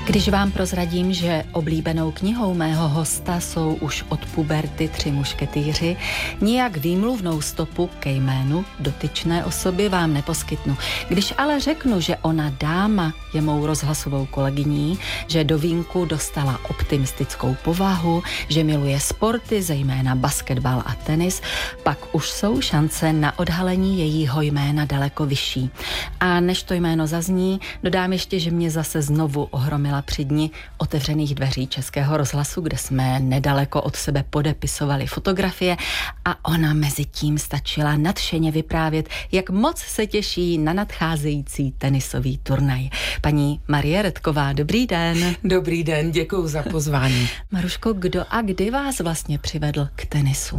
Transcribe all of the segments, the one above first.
Když vám prozradím, že oblíbenou knihou mého hosta jsou už od puberty 3 mušketýři, nijak výmluvnou stopu ke jménu dotyčné osoby vám neposkytnu. Když ale řeknu, že ona dáma je mou rozhlasovou kolegyní, že do vínku dostala optimistickou povahu, že miluje sporty, zejména basketbal a tenis, pak už jsou šance na odhalení jejího jména daleko vyšší. A než to jméno zazní, dodám ještě, že mě zase znovu ohromila při dni otevřených dveří Českého rozhlasu, kde jsme nedaleko od sebe podepisovali fotografie a ona mezi tím stačila nadšeně vyprávět, jak moc se těší na nadcházející tenisový turnaj. Paní Marie Redková, dobrý den. Dobrý den, děkuju za pozvání. Maruško, kdo a kdy vás vlastně přivedl k tenisu?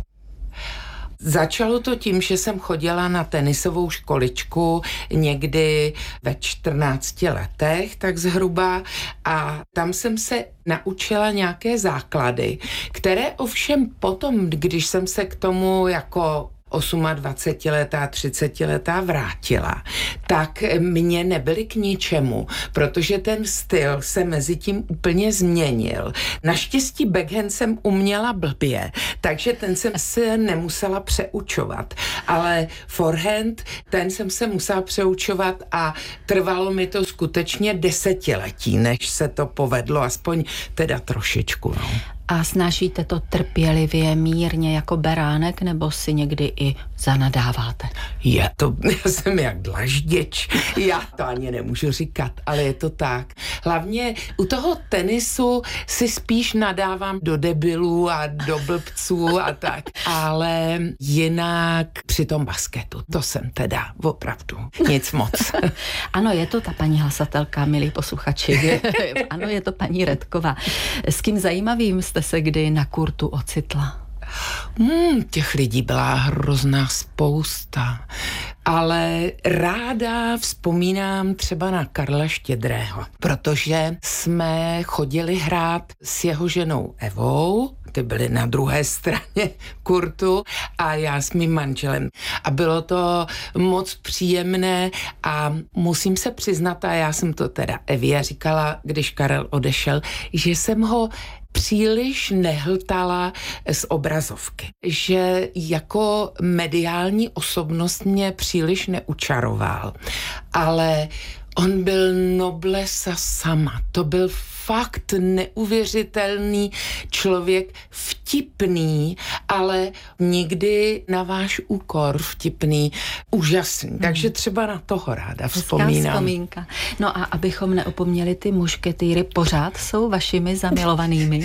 Začalo to tím, že jsem chodila na tenisovou školičku někdy ve 14 letech, tak zhruba, a tam jsem se naučila nějaké základy, které ovšem potom, když jsem se k tomu jako 28letá, 30letá vrátila, tak mě nebyly k ničemu, protože ten styl se mezi tím úplně změnil. Naštěstí backhand jsem uměla blbě, takže ten jsem se nemusela přeučovat, ale forehand, ten jsem se musela přeučovat a trvalo mi to skutečně 10letí, než se to povedlo, aspoň teda trošičku, no. A snášíte to trpělivě, mírně jako beránek, nebo si někdy i zanadáváte? Já jsem jak dlažděč, já to ani nemůžu říkat, ale je to tak. Hlavně u toho tenisu si spíš nadávám do debilů a do blbců a tak, ale jinak při tom basketu, to jsem teda opravdu nic moc. Ano, je to ta paní hlasatelka, milí posluchači. Ano, je to paní Redková. S kým zajímavým jste se kdy na kurtu ocitla? Těch lidí byla hrozná spousta, ale ráda vzpomínám třeba na Karla Štědrého, protože jsme chodili hrát s jeho ženou Evou, ty byly na druhé straně kurtu a já s mým manželem. A bylo to moc příjemné a musím se přiznat, a já jsem to teda Evě říkala, když Karel odešel, že jsem ho příliš nehltala z obrazovky. Že jako mediální osobnost mě příliš neučaroval. Ale on byl noblesa sama. To byl fakt neuvěřitelný člověk, vtipný, ale nikdy na váš úkor vtipný, úžasný. Takže třeba na toho ráda vzpomínám. Hezká vzpomínka. No a abychom neopomněli ty mušketýry, pořád jsou vašimi zamilovanými?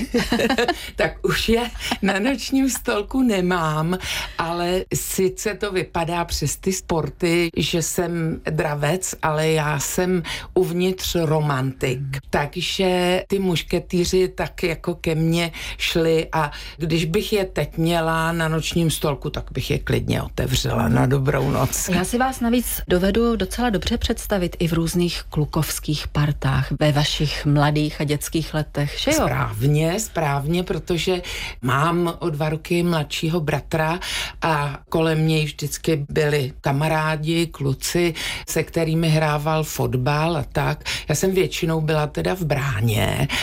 Tak už je na nočním stolku nemám, ale sice to vypadá přes ty sporty, že jsem dravec, ale já jsem uvnitř romantik. Takže ty mušketýři tak jako ke mně šli a když bych je teď měla na nočním stolku, tak bych je klidně otevřela na dobrou noc. Já si vás navíc dovedu docela dobře představit i v různých klukovských partách ve vašich mladých a dětských letech, že jo? Správně, protože mám o 2 roky mladšího bratra a kolem něj vždycky byli kamarádi, kluci, se kterými hrával fotbal a tak. Já jsem většinou byla teda v bráně,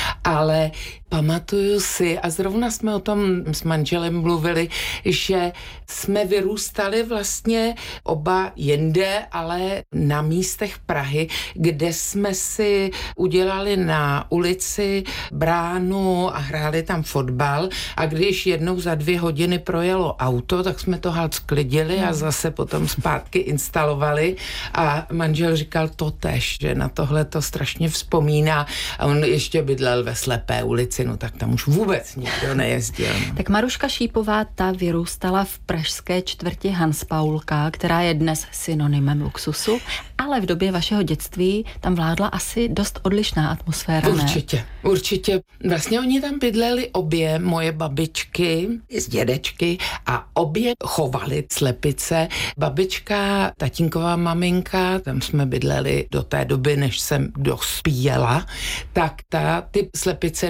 ale pamatuju si, a zrovna jsme o tom s manželem mluvili, že jsme vyrůstali vlastně oba jinde, ale na místech Prahy, kde jsme si udělali na ulici bránu a hráli tam fotbal a když jednou za 2 hodiny projelo auto, tak jsme to halt sklidili a zase potom zpátky instalovali a manžel říkal totéž, že na tohle to strašně vzpomíná a on ještě bydlel ve Slepé ulici, no tak tam už vůbec nikdo nejezdil. Tak Maruška Šípová, ta vyrůstala v pražské čtvrti Hanspaulka, která je dnes synonymem luxusu, ale v době vašeho dětství tam vládla asi dost odlišná atmosféra, ne? Určitě. Vlastně oni tam bydleli obě moje babičky z dědečky a obě chovali slepice. Babička, tatínková maminka, tam jsme bydleli do té doby, než jsem dospěla, tak ty slepice dokonce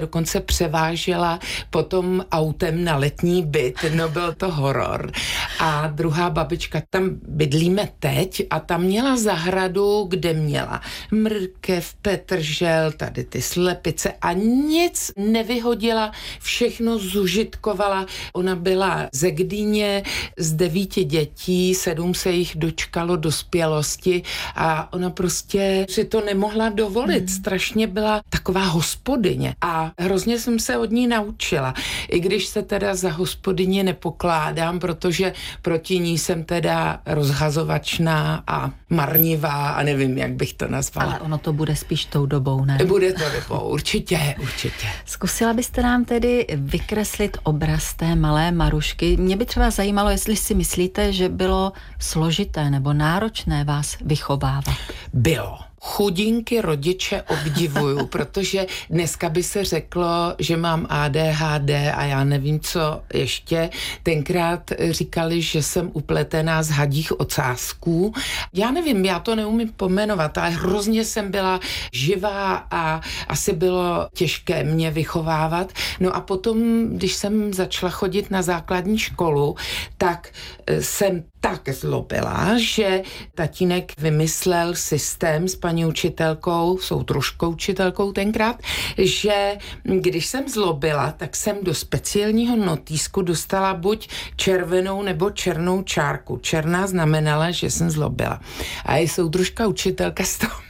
převážela potom autem na letní byt, no byl to horor. A druhá babička, tam bydlíme teď a tam měla zahradu, kde měla mrkev, petržel, tady ty slepice a nic nevyhodila, všechno zužitkovala. Ona byla ze Gdyně z 9 dětí, 7 se jich dočkalo dospělosti a ona prostě si to nemohla dovolit. Strašně byla taková hospodyně a hrozně jsem se od ní naučila. I když se teda za hospodyně nepokládám, protože proti ní jsem teda rozhazovačná a marnivá a nevím, jak bych to nazvala. Ale ono to bude spíš tou dobou, ne? Bude to dobou, určitě. Zkusila byste nám tedy vykreslit obraz té malé Marušky? Mě by třeba zajímalo, jestli si myslíte, že bylo složité nebo náročné vás vychovávat. Bylo. Chudinky rodiče obdivuju, protože dneska by se řeklo, že mám ADHD a já nevím, co ještě. Tenkrát říkali, že jsem upletená z hadích ocásků. Já nevím, já to neumím pomenovat, ale hrozně jsem byla živá a asi bylo těžké mě vychovávat. No a potom, když jsem začala chodit na základní školu, tak jsem tak zlobila, že tatínek vymyslel systém s paní učitelkou, soudružkou učitelkou tenkrát, že když jsem zlobila, tak jsem do speciálního notýsku dostala buď červenou nebo černou čárku. Černá znamenala, že jsem zlobila. A její soudružka učitelka z toho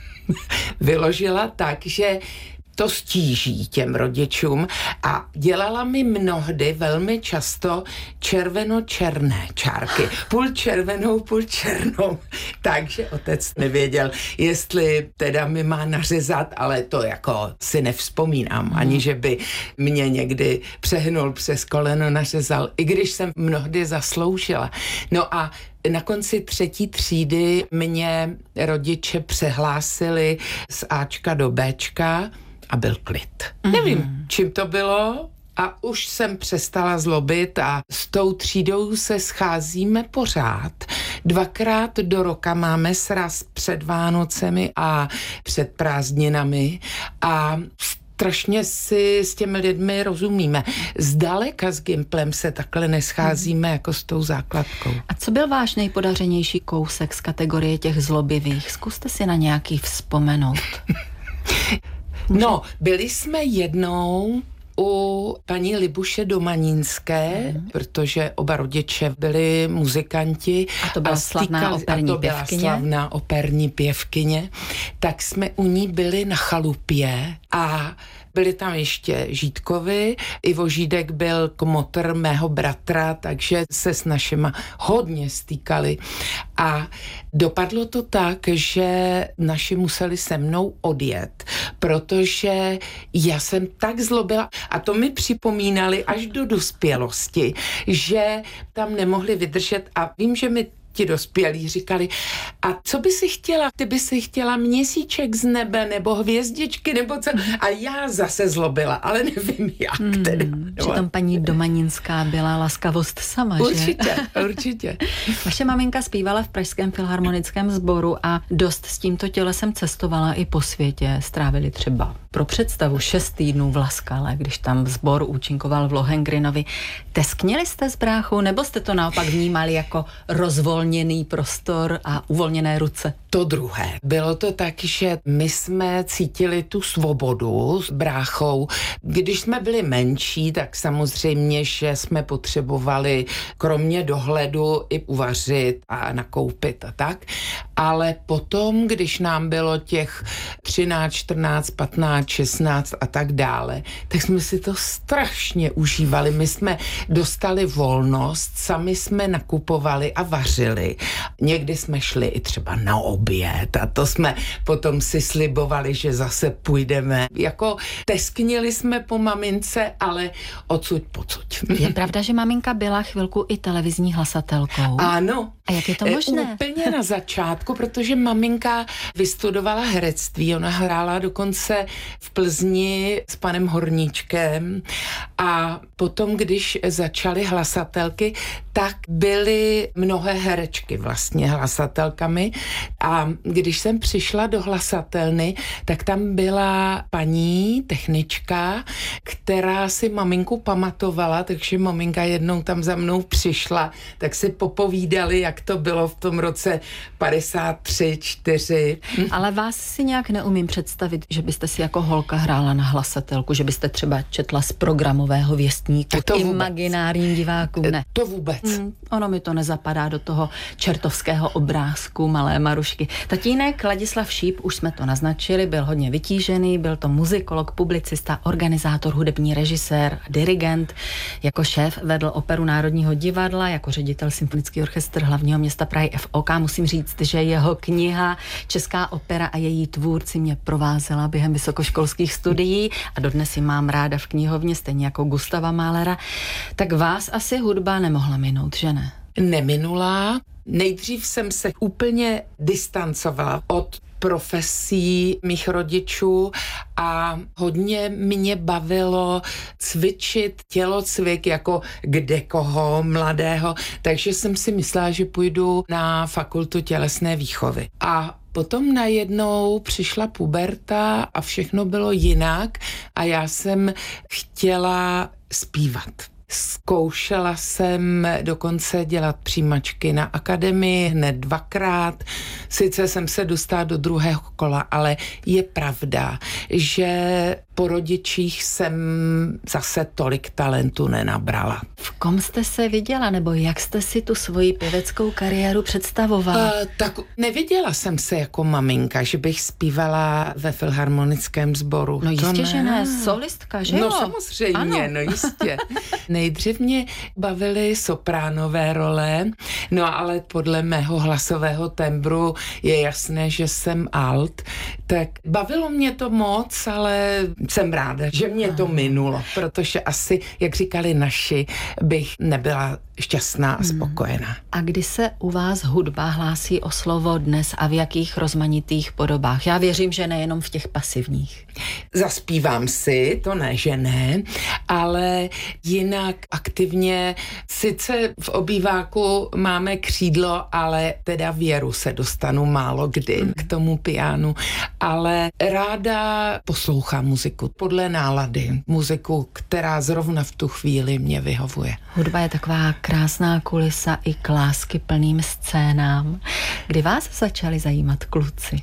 vyložila tak, že to stíží těm rodičům a dělala mi mnohdy velmi často červeno-černé čárky. Půl červenou, půl černou. Takže otec nevěděl, jestli teda mi má nařezat, ale to jako si nevzpomínám, ani že by mě někdy přehnul přes koleno, nařezal, i když jsem mnohdy zasloužila. No a na konci 3. třídy mě rodiče přehlásili z Ačka do Bčka a byl klid. Nevím, čím to bylo a už jsem přestala zlobit a s tou třídou se scházíme pořád. 2krát do roka máme sraz před Vánocemi a před prázdninami a strašně si s těmi lidmi rozumíme. Zdaleka s Gimplem se takhle nescházíme jako s tou základkou. A co byl váš nejpodařenější kousek z kategorie těch zlobivých? Zkuste si na nějaký vzpomenout. No, byli jsme jednou u paní Libuše Domanínské, protože oba rodiče byli muzikanti. A to byla slavná operní pěvkyně. Slavná operní pěvkyně. Tak jsme u ní byli na chalupě a byli tam ještě Žítkovi, Ivo Žídek byl kmotr mého bratra, takže se s našima hodně stýkali a dopadlo to tak, že naši museli se mnou odjet, protože já jsem tak zlobila a to mi připomínali až do dospělosti, že tam nemohli vydržet a vím, že mi ti dospělí říkali, a co by si chtěla? Ty by si chtěla měsíček z nebe, nebo hvězdičky, nebo co? A já zase zlobila, ale nevím jak tedy. Přitom paní Domaninská byla laskavost sama, určitě, že? Určitě. Vaše maminka zpívala v Pražském filharmonickém sboru a dost s tímto tělesem cestovala i po světě. Strávili třeba pro představu 6 týdnů v Laskale, když tam sbor účinkoval v Lohengrinovi. Teskněli jste s bráchou, nebo jste to naopak vnímali jako rozvolněný prostor a uvolněné ruce? To druhé. Bylo to tak, že my jsme cítili tu svobodu s bráchou. Když jsme byli menší, tak samozřejmě, že jsme potřebovali kromě dohledu i uvařit a nakoupit a tak. Ale potom, když nám bylo těch 13, 14, 15, 16 a tak dále, tak jsme si to strašně užívali. My jsme dostali volnost, sami jsme nakupovali a vařili. Někdy jsme šli i třeba na oběd a to jsme potom si slibovali, že zase půjdeme. Jako tesknili jsme po mamince, ale odsud pocud. Je pravda, že maminka byla chvilku i televizní hlasatelkou? Ano. A jak je to možné? Úplně na začátku, protože maminka vystudovala herectví, ona hrála dokonce v Plzni s panem Horníčkem a potom, když začaly hlasatelky, tak byly mnohé herečky vlastně hlasatelkami a když jsem přišla do hlasatelny, tak tam byla paní technička, která si maminku pamatovala, takže maminka jednou tam za mnou přišla, tak si popovídali, jak to bylo v tom roce 53, 4. Ale vás si nějak neumím představit, že byste si jako holka hrála na hlasatelku, že byste třeba četla z programového věstníku imaginárním divákům, ne? To vůbec. Ono mi to nezapadá do toho čertovského obrázku malé Marušky. Tatínek Ladislav Šíp, už jsme to naznačili, byl hodně vytížený, byl to muzikolog, publicista, organizátor, hudební režisér, dirigent. Jako šéf vedl Operu Národního divadla, jako ředitel Symfonický orchestr hlavního města Prahy FOK. Musím říct, že jeho kniha Česká opera a její tvůrci mě provázela během vysokoškolských studií a dodnes ji mám ráda v knihovně, stejně jako Gustava Mahlera. Tak vás asi hudba nemohla minout, že ne? Neminula. Nejdřív jsem se úplně distancovala od profesí mých rodičů a hodně mě bavilo cvičit tělocvik jako kde koho mladého, takže jsem si myslela, že půjdu na fakultu tělesné výchovy. A potom najednou přišla puberta a všechno bylo jinak a já jsem chtěla zpívat. Zkoušela jsem dokonce dělat přijímačky na akademii hned 2krát. Sice jsem se dostala do druhého kola, ale je pravda, že po rodičích jsem zase tolik talentu nenabrala. V kom jste se viděla, nebo jak jste si tu svoji pěveckou kariéru představovala? Tak neviděla jsem se jako maminka, že bych zpívala ve filharmonickém sboru. No jistě, že ne, solistka, že jo? No samozřejmě, ano. No jistě. Nejdřív mě bavily sopránové role, no ale podle mého hlasového tembru je jasné, že jsem alt, tak bavilo mě to moc, ale jsem ráda, že mě to minulo, protože asi, jak říkali naši, bych nebyla šťastná a spokojená. A kdy se u vás hudba hlásí o slovo dnes a v jakých rozmanitých podobách? Já věřím, že nejenom v těch pasivních. Zaspívám si, to ne, že ne, ale jinak aktivně, sice v obýváku máme křídlo, ale teda věru se dostanu málo kdy k tomu pianu, ale ráda poslouchám muziku podle nálady, muziku, která zrovna v tu chvíli mě vyhovuje. Hudba je taková krásná kulisa i k lásky plným scénám. Kdy vás začali zajímat kluci?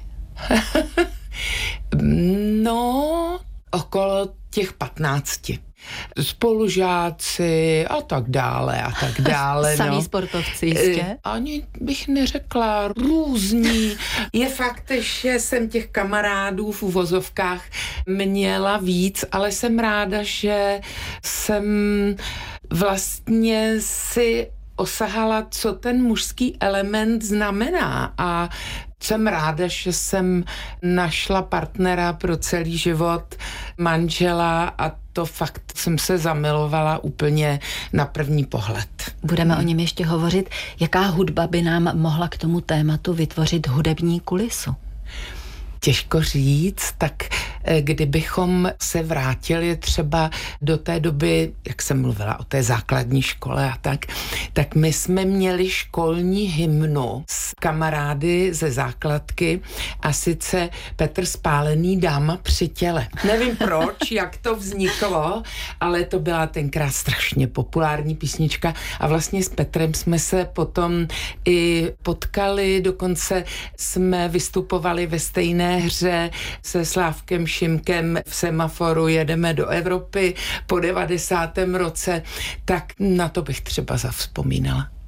No, okolo těch 15. Spolužáci a tak dále a tak dále. Samí sportovci jistě? Ani bych neřekla, různí. Je fakt, že jsem těch kamarádů v uvozovkách měla víc, ale jsem ráda, že jsem vlastně si osahala, co ten mužský element znamená a jsem ráda, že jsem našla partnera pro celý život, manžela a to fakt jsem se zamilovala úplně na první pohled. Budeme o něm ještě hovořit. Jaká hudba by nám mohla k tomu tématu vytvořit hudební kulisu? Těžko říct, tak kdybychom se vrátili třeba do té doby, jak jsem mluvila o té základní škole a tak my jsme měli školní hymnu s kamarády ze základky a sice Petr Spálený, Dáma při těle. Nevím proč, jak to vzniklo, ale to byla tenkrát strašně populární písnička a vlastně s Petrem jsme se potom i potkali, dokonce jsme vystupovali ve stejné hře se Slávkem Šimkem v Semaforu Jedeme do Evropy po 90. roce, tak na to bych třeba zavzpomínala.